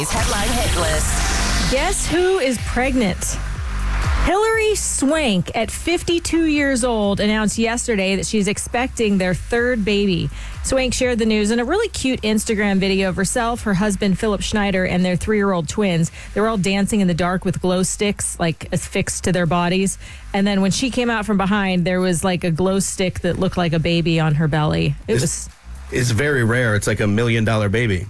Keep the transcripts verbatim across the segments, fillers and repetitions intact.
Headline hit list. Guess who is pregnant? Hilary Swank, at fifty-two years old, announced yesterday that she's expecting their third baby. Swank shared the news in a really cute Instagram video of herself, her husband, Philip Schneider, and their three-year-old twins. They were all dancing in the dark with glow sticks, like, affixed to their bodies. And then when she came out from behind, there was, like, a glow stick that looked like a baby on her belly. It it's, was... It's very rare. It's like a million-dollar baby.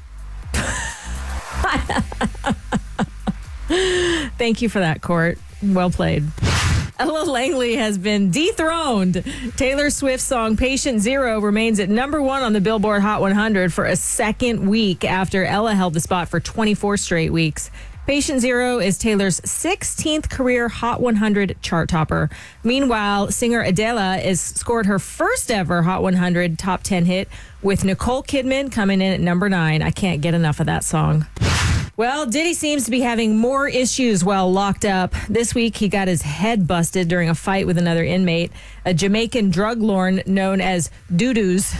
Thank you for that, Court. Well played. Ella Langley has been dethroned. Taylor Swift's song Patient Zero remains at number one on the Billboard Hot one hundred for a second week after Ella held the spot for twenty-four straight weeks. Patient Zero is Taylor's sixteenth career Hot one hundred chart topper. Meanwhile, singer Adele has scored her first ever Hot one hundred top ten hit with Nicole Kidman coming in at number nine. I can't get enough of that song. Well, Diddy seems to be having more issues while locked up. This week, he got his head busted during a fight with another inmate, a Jamaican drug lord known as Doo-Doos.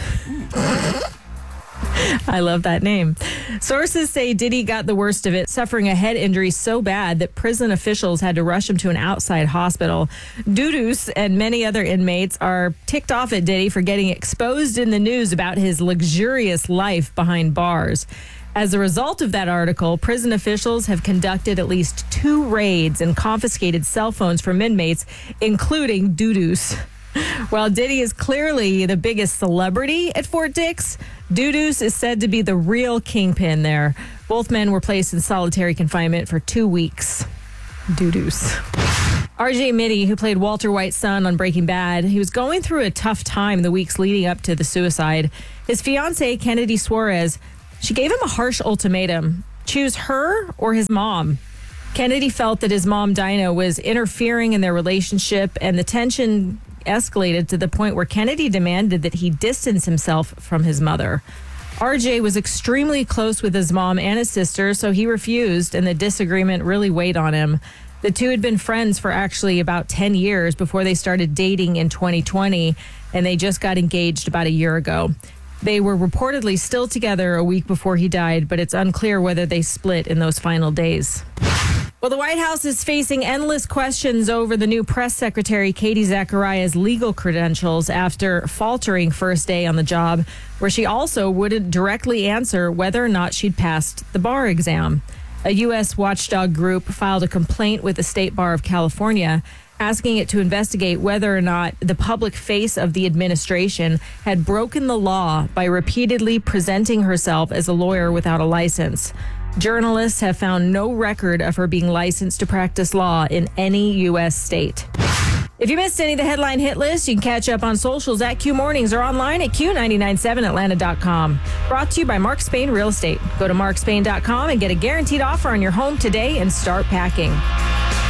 I love that name. Sources say Diddy got the worst of it, suffering a head injury so bad that prison officials had to rush him to an outside hospital. Doo-Doos and many other inmates are ticked off at Diddy for getting exposed in the news about his luxurious life behind bars. As a result of that article, prison officials have conducted at least two raids and confiscated cell phones from inmates, including Doo-Doos. While Diddy is clearly the biggest celebrity at Fort Dix, Doo-Doos is said to be the real kingpin there. Both men were placed in solitary confinement for two weeks. Doo-Doos. R J Mitte, who played Walter White's son on Breaking Bad, he was going through a tough time the weeks leading up to the suicide. His fiancée, Kennedy Suarez, she gave him a harsh ultimatum. Choose her or his mom. Kennedy felt that his mom, Dinah, was interfering in their relationship, and the tension escalated to the point where Kennedy demanded that he distance himself from his mother. R J was extremely close with his mom and his sister, so he refused, and the disagreement really weighed on him. The two had been friends for actually about ten years before they started dating in twenty twenty, and they just got engaged about a year ago. They were reportedly still together a week before he died, but it's unclear whether they split in those final days. Well, the White House is facing endless questions over the new press secretary, Katie Zachariah's legal credentials after faltering first day on the job, where she also wouldn't directly answer whether or not she'd passed the bar exam. A U S watchdog group filed a complaint with the State Bar of California, asking it to investigate whether or not the public face of the administration had broken the law by repeatedly presenting herself as a lawyer without a license. Journalists have found no record of her being licensed to practice law in any U S state. If you missed any of the headline hit list, you can catch up on socials at Q Mornings or online at Q nine nine seven Atlanta dot com. Brought to you by Mark Spain Real Estate. Go to mark spain dot com and get a guaranteed offer on your home today and start packing.